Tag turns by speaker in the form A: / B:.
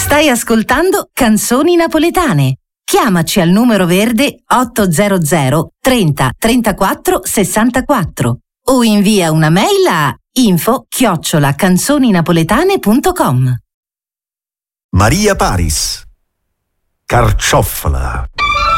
A: Stai ascoltando Canzoni Napoletane. Chiamaci al numero verde 800 30 34 64 o invia una mail a info@canzoninapoletane.com.
B: Maria Paris, Carciofola.